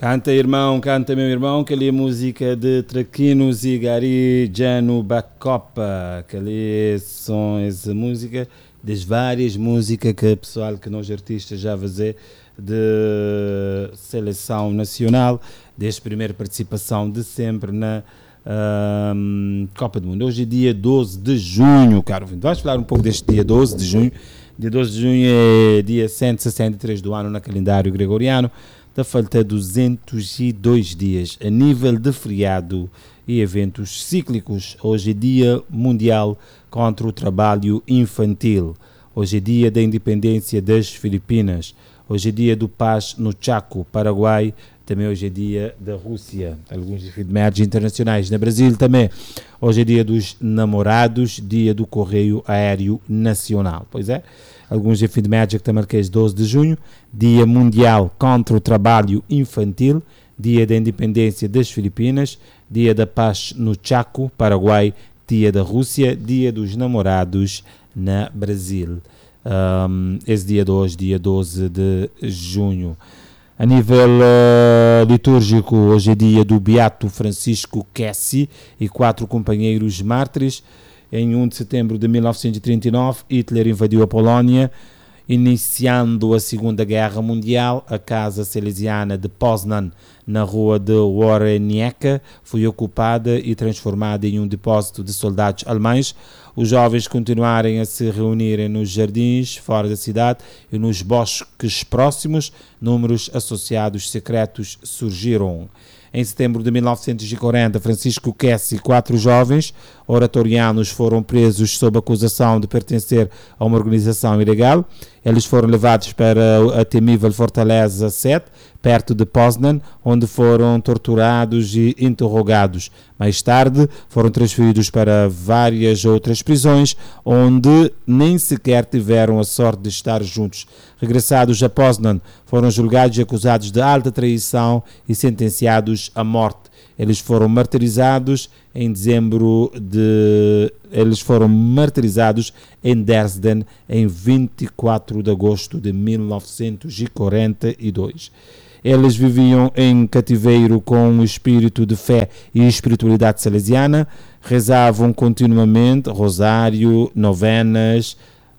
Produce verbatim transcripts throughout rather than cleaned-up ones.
Canta irmão, canta meu irmão, que ali é música de Traquinos e Gari Jano Bacopa, que ali são essa música das várias músicas que o pessoal, que nós artistas já fazer de seleção nacional, desde a primeira participação de sempre na um, Copa do Mundo. Hoje é dia doze de junho, caro ouvinte. Vamos falar um pouco deste dia doze de junho. Dia doze de junho é dia cento e sessenta e três do ano no calendário gregoriano. Da falta duzentos e dois dias a nível de feriado e eventos cíclicos. Hoje é dia mundial contra o trabalho infantil. Hoje é dia da independência das Filipinas. Hoje é dia do paz no Chaco, Paraguai. Também hoje é dia da Rússia. Alguns efemérides internacionais. No Brasil também. Hoje é dia dos namorados, dia do Correio Aéreo Nacional. Pois é. Alguns efemérides que também marquei doze de junho. Dia Mundial contra o Trabalho Infantil. Dia da Independência das Filipinas. Dia da Paz no Chaco, Paraguai. Dia da Rússia. Dia dos Namorados na Brasil. Um, esse dia de hoje, dia doze de junho. A nível uh, litúrgico, hoje é dia do Beato Francisco Kessi e quatro companheiros mártires. Em um de setembro de mil novecentos e trinta e nove, Hitler invadiu a Polónia, iniciando a Segunda Guerra Mundial. A casa salesiana de Poznan, na rua de Woroniecka, foi ocupada e transformada em um depósito de soldados alemães. Os jovens continuarem a se reunirem nos jardins fora da cidade e nos bosques próximos. Números associados secretos surgiram. Em setembro de mil novecentos e quarenta, Francisco Kessi e quatro jovens oratorianos foram presos sob acusação de pertencer a uma organização ilegal. Eles foram levados para a temível Fortaleza sete, perto de Poznan, onde foram torturados e interrogados. Mais tarde, foram transferidos para várias outras prisões, onde nem sequer tiveram a sorte de estar juntos. Regressados a Poznan, foram julgados e acusados de alta traição e sentenciados à morte. Eles foram martirizados em dezembro de... Eles foram martirizados em Dresden em vinte e quatro de agosto de mil novecentos e quarenta e dois. Eles viviam em cativeiro com o espírito de fé e espiritualidade salesiana, rezavam continuamente rosário, novenas,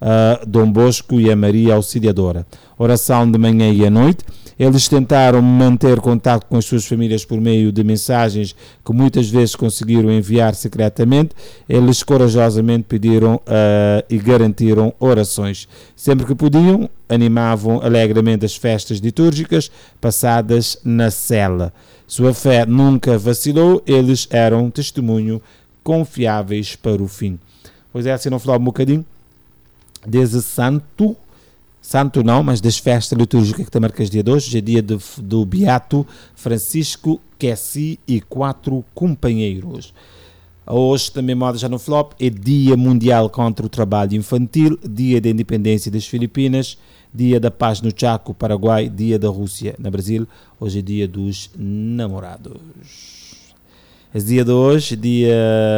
a Dom Bosco e a Maria Auxiliadora. Oração de manhã e à noite. Eles tentaram manter contato com as suas famílias por meio de mensagens que muitas vezes conseguiram enviar secretamente. Eles corajosamente pediram uh, e garantiram orações. Sempre que podiam, animavam alegremente as festas litúrgicas passadas na cela. Sua fé nunca vacilou, eles eram testemunho confiáveis para o fim. Pois é, assim não falar um bocadinho desse santo, santo não, mas das festas litúrgicas que te marcas dia de hoje. Hoje é dia de, do Beato Francisco Kessi e quatro companheiros. Hoje também, moda já no flop, é dia mundial contra o trabalho infantil, dia da independência das Filipinas, dia da paz no Chaco, Paraguai, dia da Rússia, na Brasil. Hoje é dia dos namorados. Esse dia de hoje, dia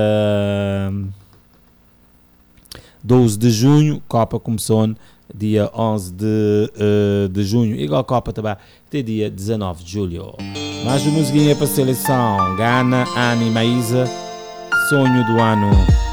doze de junho, Copa começou dia onze de, uh, de junho, igual a Copa também, até dia dezanove de julho. Mais uma musiquinha para a seleção, Gana, Ani, Maísa, sonho do ano.